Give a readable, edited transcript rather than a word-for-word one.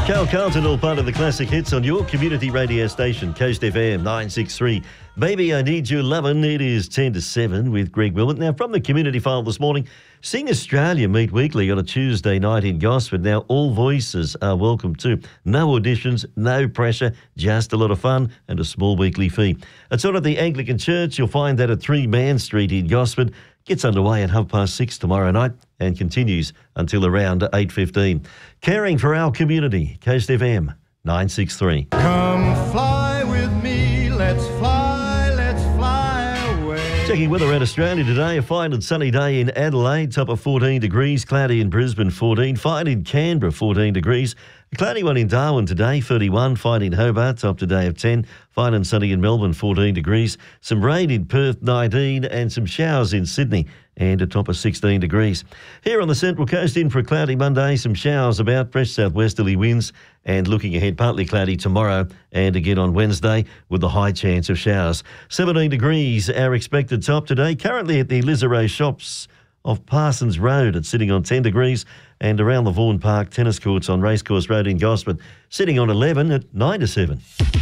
Carl Carlton, all part of the classic hits on your community radio station, Coast FM 963. Baby, I Need You Lovin'. It is 10 to 7 with Greg Wilmot. Now, from the community file this morning, Sing Australia meet weekly on a Tuesday night in Gosford. Now, all voices are welcome too. No auditions, no pressure, just a lot of fun and a small weekly fee. It's on at the Anglican Church. You'll find that at 3 Man Street in Gosford. Gets underway at 6:30 tomorrow night and continues until around 8:15. Caring for our community, Coast FM 963. Come fly with me, let's fly away. Checking weather around Australia today, a fine and sunny day in Adelaide, top of 14 degrees, cloudy in Brisbane 14, fine in Canberra 14 degrees, a cloudy one in Darwin today 31, fine in Hobart, top today of 10, fine and sunny in Melbourne 14 degrees, some rain in Perth 19 and some showers in Sydney and a top of 16 degrees. Here on the Central Coast, in for a cloudy Monday, some showers about, fresh southwesterly winds, and looking ahead, partly cloudy tomorrow and again on Wednesday with the high chance of showers. 17 degrees, our expected top today, currently at the Lisaray Shops off Parsons Road. It's sitting on 10 degrees, and around the Vaughan Park tennis courts on Racecourse Road in Gosford, sitting on 11 at 9 to 7.